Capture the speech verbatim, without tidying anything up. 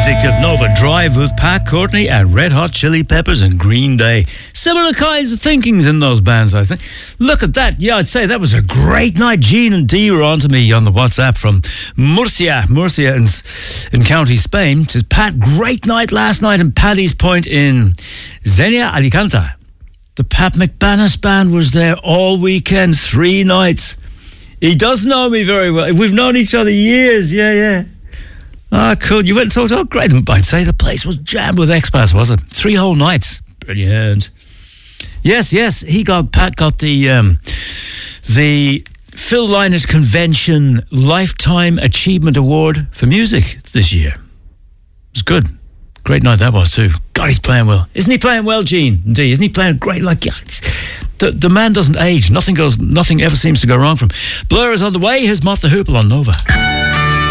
music of Nova Drive with Pat Courtney and Red Hot Chili Peppers and Green Day. Similar kinds of thinkings in those bands, I think. Look at that. Yeah, I'd say that was a great night. Jean and Dee were on to me on the WhatsApp from Murcia, Murcia in, in County Spain. It says, Pat, great night last night in Paddy's Point in Xenia, Alicante. The Pat McManus band was there all weekend, three nights. He does know me very well. We've known each other years, yeah, yeah. Ah, cool. You went and talked, oh, great. I'd say the place was jammed with expats, was it? Three whole nights. Brilliant. Yes, yes, he got, Pat got the, um, the Phil Lynott Convention Lifetime Achievement Award for Music this year. It was good. Great night that was too. God, he's playing well. Isn't he playing well, Gene? Indeed, isn't he playing great? Like, yeah, the, the man doesn't age. Nothing goes, nothing ever seems to go wrong for him. Blur is on the way. Here's Mott the Hoople on Nova.